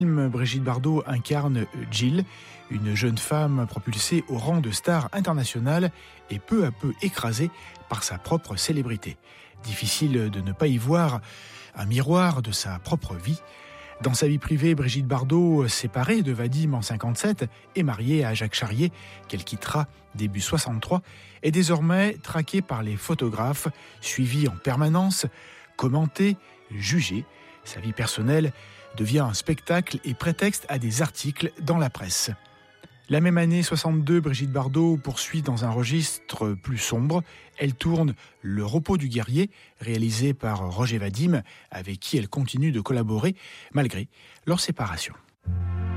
Brigitte Bardot incarne Jill, une jeune femme propulsée au rang de star internationale et peu à peu écrasée par sa propre célébrité. Difficile de ne pas y voir un miroir de sa propre vie. Dans sa vie privée, Brigitte Bardot, séparée de Vadim en 57 et mariée à Jacques Charrier, qu'elle quittera début 63, est désormais traquée par les photographes, suivie en permanence, commentée, jugée. Sa vie personnelle devient un spectacle et prétexte à des articles dans la presse. La même année 62, Brigitte Bardot poursuit dans un registre plus sombre. Elle tourne Le repos du guerrier, réalisé par Roger Vadim, avec qui elle continue de collaborer malgré leur séparation.